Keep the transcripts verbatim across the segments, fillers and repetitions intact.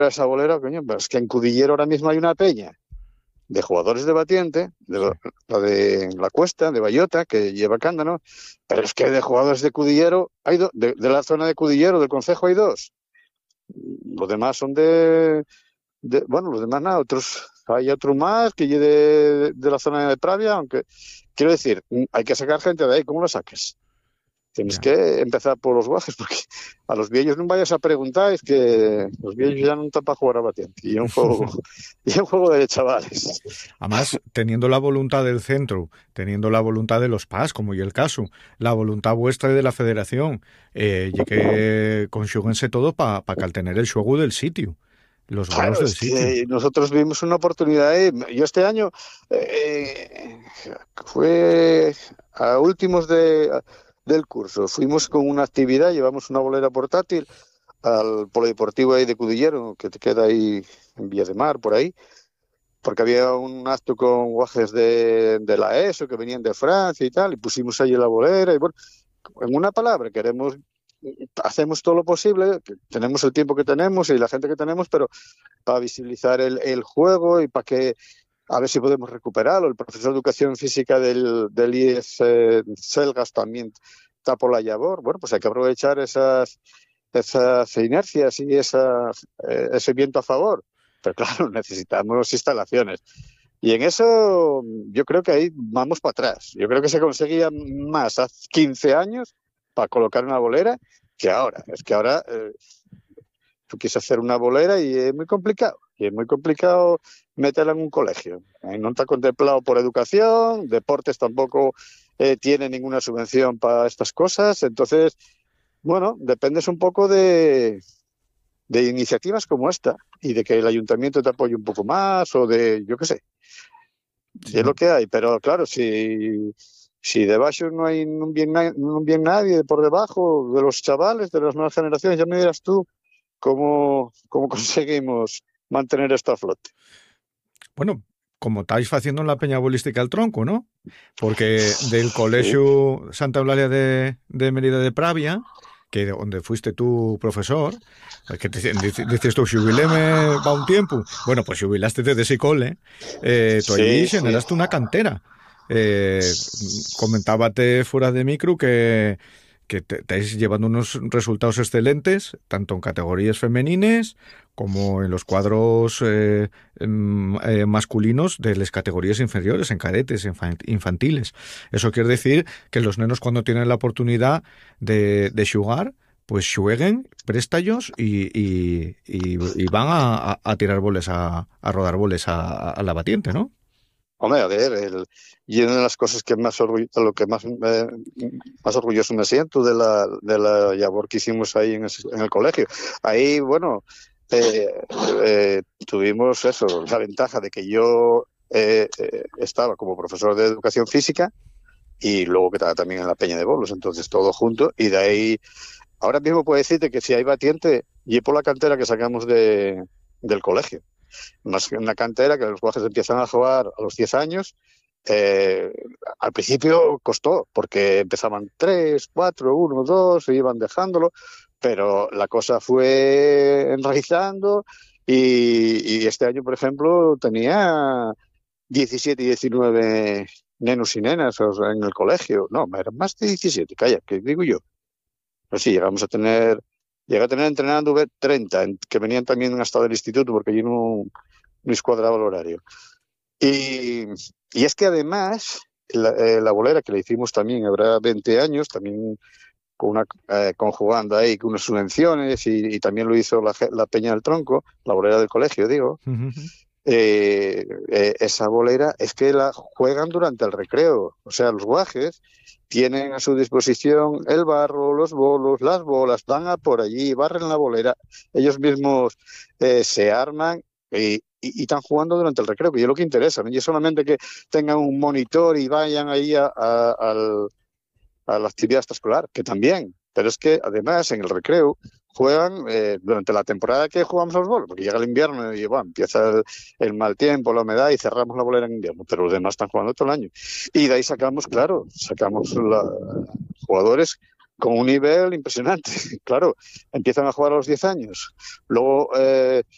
esa bolera, coño, pero es que en Cudillero ahora mismo hay una peña de jugadores de batiente, de Sí. la, la de la Cuesta, de Bayota, que lleva cándano, pero es que de jugadores de Cudillero, hay do, de, de la zona de Cudillero, del concejo hay dos. Los demás son de, de bueno, los demás nada, otros, hay otro más que lleve de, de la zona de Pravia, aunque, quiero decir, hay que sacar gente de ahí, ¿cómo lo saques? Tienes Ya. que empezar por los guajes, porque a los viejos no vayas a preguntar, es que los viejos ya no están para jugar a batiente, y es un juego, y es un juego de chavales. Además, teniendo la voluntad del centro, teniendo la voluntad de los P A S, como y el caso, la voluntad vuestra y de la federación, eh, y que conxúguense todo para pa caltener el xuego del sitio, los bolos Claro, del es sitio. que nosotros vimos una oportunidad. Eh. Yo este año eh, fue a últimos de, del curso. Fuimos con una actividad, llevamos una bolera portátil al polideportivo ahí de Cudillero, que te queda ahí en Vía de Mar, por ahí, porque había un acto con guajes de, de la ESO que venían de Francia y tal, y pusimos ahí la bolera. Y bueno, en una palabra, queremos hacemos todo lo posible, que tenemos el tiempo que tenemos y la gente que tenemos, pero para visibilizar el, el juego y para que a ver si podemos recuperarlo. El profesor de educación física del, del I E S eh, Selgas también está por la labor. Bueno, pues hay que aprovechar esas, esas inercias y esas, eh, ese viento a favor. Pero claro, necesitamos instalaciones. Y en eso yo creo que ahí vamos para atrás. Yo creo que se conseguía más hace quince años para colocar una bolera que ahora. Es que ahora eh, tú quieres hacer una bolera y es muy complicado. Y es muy complicado meterla en un colegio. Eh, no está contemplado por educación, deportes tampoco eh, tiene ninguna subvención para estas cosas. Entonces, bueno, dependes un poco de, de iniciativas como esta y de que el ayuntamiento te apoye un poco más o de, yo qué sé, Sí, es lo que hay. Pero claro, si, si debajo no hay un bien, un bien nadie por debajo de los chavales, de las nuevas generaciones, ya me dirás tú cómo, cómo conseguimos mantener esto a flote. bueno, como estáis haciendo en la Peña Bolística al Tronco, ¿no? Porque del Sí, Colegio Santa Eulalia de, de Mérida de Pravia, que donde fuiste tú profesor, que te, dices tú, xubileme va un tiempo. Bueno, pues xubilaste de ese cole, eh, tú allí sí, sí. generaste una cantera. Eh, comentábate fuera de micro que, que te estáis llevando unos resultados excelentes, tanto en categorías femenines como en los cuadros eh, eh, masculinos de las categorías inferiores, en cadetes, infantiles. Eso quiere decir que los nenos, cuando tienen la oportunidad de, de jugar, pues jueguen, préstallos y, y, y, y van a, a, tirar boles, a, a rodar boles a, a la batiente, ¿no? Hombre, a ver, el, y una de las cosas que más orgullo, lo que más, eh, más orgulloso me siento de la, de la labor que hicimos ahí en, ese, en el colegio. Ahí, bueno, eh, eh, tuvimos eso, la ventaja de que yo eh, eh, estaba como profesor de educación física y luego que estaba también en la Peña de Bolos, entonces todo junto, y de ahí, ahora mismo puedo decirte que si hay batiente, y por la cantera que sacamos de, del colegio. Más que una cantera que los guajes empiezan a jugar a los diez años. Eh, al principio costó, porque empezaban tres, cuatro, uno, dos, se iban dejándolo, pero la cosa fue enraizando y, y este año, por ejemplo, tenía diecisiete y diecinueve nenos y nenas o sea, en el colegio. No, eran más de diecisiete, calla, que digo yo. Pero sí, llegamos a tener, llegué a tener entrenando treinta, que venían también hasta del instituto, porque allí no, no escuadraba el horario. Y, y es que además, la, eh, la bolera que le hicimos también, habrá veinte años, también con una, eh, conjugando ahí con unas subvenciones, y, y también lo hizo la, la Peña del Tronco, la bolera del colegio, digo. Eh, eh, esa bolera es que la juegan durante el recreo, o sea, los guajes tienen a su disposición el barro, los bolos, las bolas, van a por allí, barren la bolera, ellos mismos eh, se arman y, y, y están jugando durante el recreo, que es lo que interesa, ¿no? Y es solamente que tengan un monitor y vayan ahí a, a, a, a la actividad extraescolar, que también, pero es que además en el recreo juegan eh, durante la temporada que jugamos a los bolos, porque llega el invierno y bueno, empieza el, el mal tiempo, la humedad y cerramos la bolera en invierno, pero los demás están jugando todo el año. Y de ahí sacamos, claro, sacamos la, jugadores con un nivel impresionante. Claro, empiezan a jugar a los diez años. Luego, eh,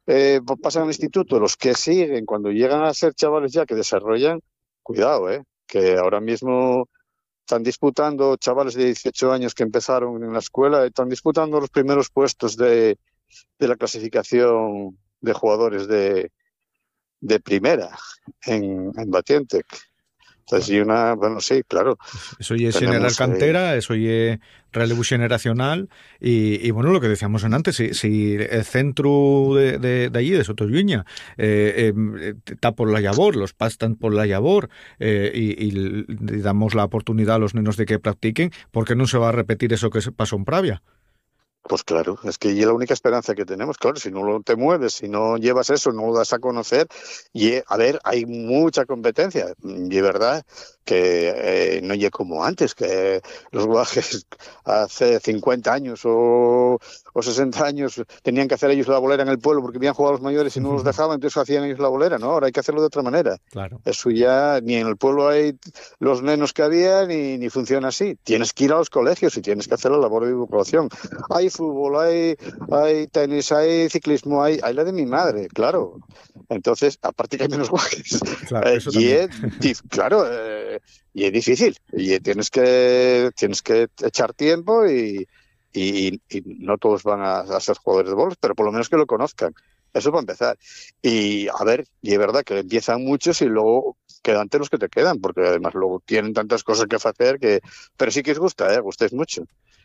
eh, pasan al instituto, los que siguen, cuando llegan a ser chavales ya que desarrollan, cuidado, ¿eh? Que ahora mismo están disputando, chavales de dieciocho años que empezaron en la escuela, están disputando los primeros puestos de, de la clasificación de jugadores de, de primera en, en Batiente. Entonces, y una, bueno, sí, claro. Eso ya es generar cantera, eso ya es relevo generacional y, y, bueno, lo que decíamos en antes, si, si el centro de, de, de allí, de Sotoyuña, eh, eh, está por la labor, los padres están por la labor eh, y, y, y damos la oportunidad a los niños de que practiquen, ¿por qué no se va a repetir eso que pasó en Pravia? Pues claro, es que y es la única esperanza que tenemos, claro, si no te mueves, si no llevas eso, no lo das a conocer, y a ver, hay mucha competencia, y es verdad que eh, no es como antes, que los guajes hace cincuenta años o, o sesenta años tenían que hacer ellos la bolera en el pueblo porque habían jugado los mayores y no los dejaban, entonces hacían ellos la bolera, ¿no? Ahora hay que hacerlo de otra manera. Claro. Eso ya, ni en el pueblo hay los nenos que había, ni, ni funciona así. Tienes que ir a los colegios y tienes que hacer la labor de divulgación. Hay fútbol, hay, hay tenis, hay ciclismo, hay, hay la de mi madre, claro. Entonces, aparte que hay menos guajes. Claro, eh, y es, claro, eh, y es difícil. Y tienes que, tienes que echar tiempo y, y, y no todos van a, a ser jugadores de bolos, pero por lo menos que lo conozcan. Eso para empezar. Y a ver, y es verdad que empiezan muchos y luego quedan los que te quedan, porque además luego tienen tantas cosas que hacer que... Pero sí que os gusta, ¿eh? Gustáis mucho.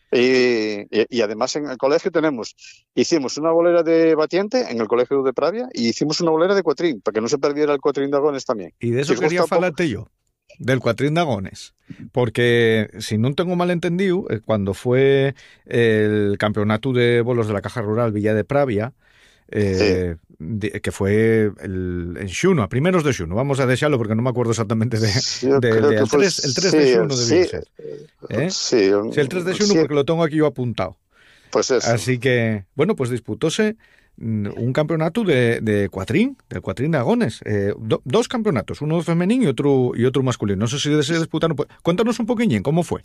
Y, y, y además en el colegio tenemos, hicimos una bolera de Batiente en el colegio de Pravia y hicimos una bolera de Cuatrín, para que no se perdiera el Cuatrín de Agones también. Y de eso si quería falarte yo, del Cuatrín de Agones, porque si no tengo mal entendido, cuando fue el campeonato de bolos de la Caja Rural Villa de Pravia, Eh, sí. de, que fue el, en Xuno, a primeros de Xuno, vamos a dejarlo porque no me acuerdo exactamente de, sí, de, de el, fue, tres, el tres sí, de Xuno debía sí, ser ¿eh? sí, sí, el tres de Xuno sí, porque lo tengo aquí yo apuntado, pues eso. Así que, bueno, pues disputóse un campeonato de, de Cuatrín, del Cuatrín de Agones, eh, do, dos campeonatos, uno femenino y otro, y otro masculino, no sé si se disputaron, pues, cuéntanos un poquillín, ¿cómo fue?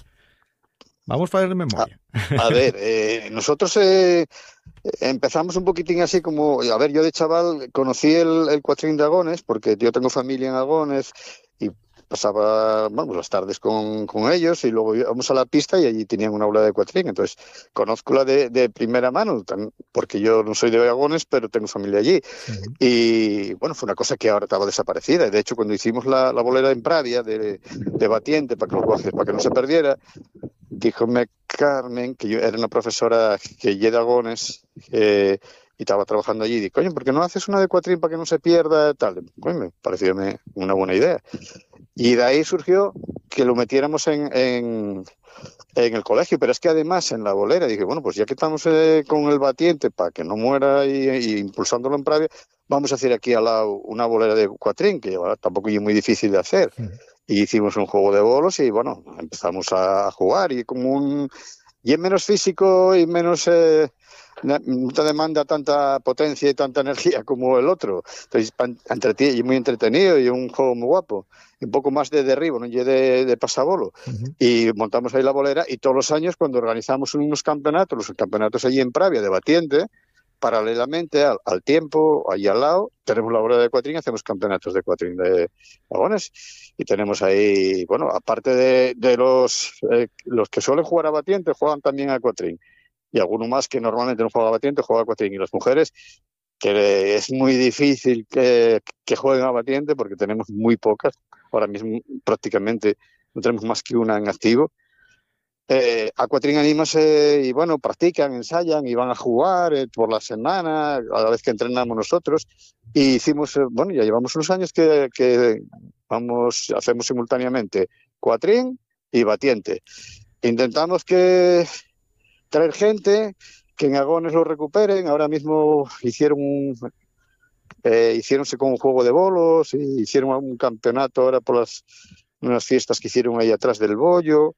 Vamos para de memoria. A, a ver, eh, nosotros eh, empezamos un poquitín así como, a ver, yo de chaval conocí el, el Cuatrín de Agones porque yo tengo familia en Agones y pasaba, bueno, las tardes con, con ellos y luego íbamos a la pista y allí tenían una aula de Cuatrín, entonces conozco la de, de primera mano, porque yo no soy de Agones, pero tengo familia allí. Uh-huh. Y bueno, fue una cosa que ahora estaba desaparecida. De hecho, cuando hicimos la, la bolera en Pravia de, de Batiente para que, los, para que no se perdiera, díjome Carmen, que yo era una profesora que lle de Agones, eh, y estaba trabajando allí, y dije, coño, ¿por qué no haces una de Cuatrín para que no se pierda? Tal. Coño, me pareció una buena idea. Y de ahí surgió que lo metiéramos en, en, en el colegio, pero es que además en la bolera dije, bueno, pues ya que estamos eh, con el Batiente para que no muera y, y impulsándolo en Pravia, vamos a hacer aquí al lado una bolera de Cuatrín, que bueno, tampoco es muy difícil de hacer. Sí. Y hicimos un juego de bolos y bueno, empezamos a jugar y como un... Y es menos físico y menos... Eh, no te demanda tanta potencia y tanta energía como el otro. Entonces, y muy entretenido y un juego muy guapo. Un poco más de derribo, no de, de pasabolo. Uh-huh. Y montamos ahí la bolera y todos los años cuando organizamos unos campeonatos, los campeonatos allí en Pravia de Batiente, paralelamente al, al tiempo, allí al lado, tenemos la bolera de Cuatrín, hacemos campeonatos de Cuatrín de Agones y tenemos ahí, bueno, aparte de, de los, eh, los que suelen jugar a Batiente, juegan también a Cuatrín. Y alguno más que normalmente no juega a Batiente, juega a Cuatrín. Y las mujeres, que es muy difícil que, que jueguen a Batiente porque tenemos muy pocas. Ahora mismo prácticamente no tenemos más que una en activo. Eh, a Cuatrín anímase y bueno, practican, ensayan y van a jugar eh, por la semana, a la vez que entrenamos nosotros. Y hicimos, eh, bueno, ya llevamos unos años que, que vamos, hacemos simultáneamente Cuatrín y Batiente. Intentamos que traer gente que en Agones lo recuperen. Ahora mismo hicieron un, eh, hicieronse con un juego de bolos y hicieron un campeonato ahora por las unas fiestas que hicieron ahí atrás del Bollo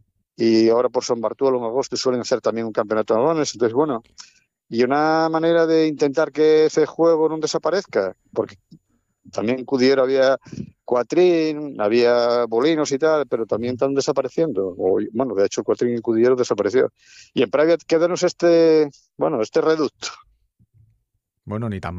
y ahora por San Bartolo en agosto suelen hacer también un campeonato de Agones. Entonces bueno, y una manera de intentar que ese juego no desaparezca, porque también en Cudiero había Cuatrín, había bolinos y tal, pero también están desapareciendo. O, bueno, de hecho, Cuatrín y Cudiero desapareció. Y en Pravia quedanos este, bueno, este reducto. Bueno, ni tan